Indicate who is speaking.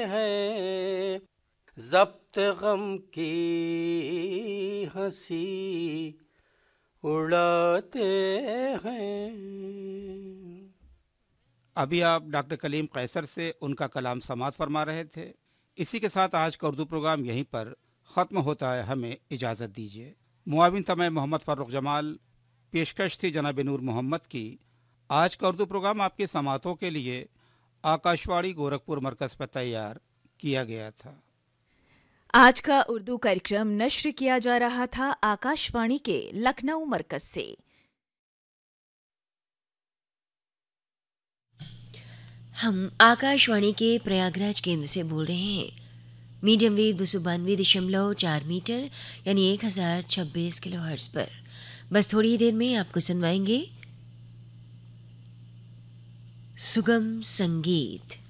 Speaker 1: हैं, ज़ब्त गम की हंसी उड़ाते हैं।
Speaker 2: अभी आप डॉक्टर कलीम कैसर से उनका कलाम समाअत फरमा रहे थे। इसी के साथ आज का उर्दू प्रोग्राम यहीं पर ख़त्म होता है। हमें इजाज़त दीजिए। मुआविन तमय मोहम्मद फ़र्रुख जमाल, पेशकश थी जनाब नूर मोहम्मद की। आज का उर्दू प्रोग्राम आपके समातों के लिए आकाशवाणी गोरखपुर मरकज़ पर तैयार किया गया था।
Speaker 3: आज का उर्दू कार्यक्रम नश्र किया जा रहा था आकाशवाणी के लखनऊ मरकज से।
Speaker 4: हम आकाशवाणी के प्रयागराज केंद्र से बोल रहे हैं। मीडियम वेव 292.4 मीटर यानी 1026 किलोहर्ट्ज पर। बस थोड़ी ही देर में आपको सुनवाएंगे सुगम संगीत।